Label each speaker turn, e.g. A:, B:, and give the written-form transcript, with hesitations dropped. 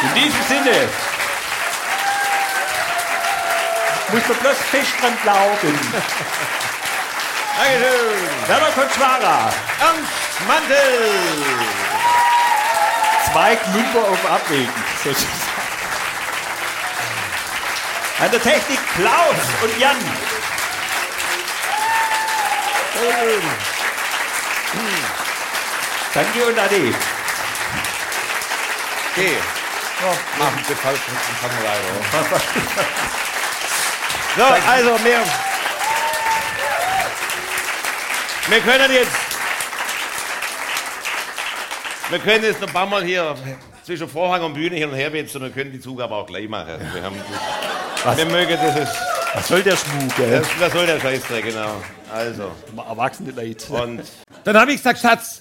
A: In diesem Sinne muss man bloß fest dran glauben.
B: Dankeschön.
A: Werner Konschwara.
B: Ernst Mantel.
A: 2 Klumper auf Abwägen, sozusagen. An der Technik Klaus und Jan. Danke und Ade.
B: Okay. Machen wir falsch von leider. So, also wir können jetzt noch ein paar Mal hier zwischen Vorhang und Bühne hin und her wechseln, wir können die Zugabe auch gleich machen. Wir mögen das.
A: Was soll der Schmuck,
B: Was soll der Scheißdreck, genau. Also.
A: Erwachsene Leute.
B: Und dann habe ich gesagt, Schatz,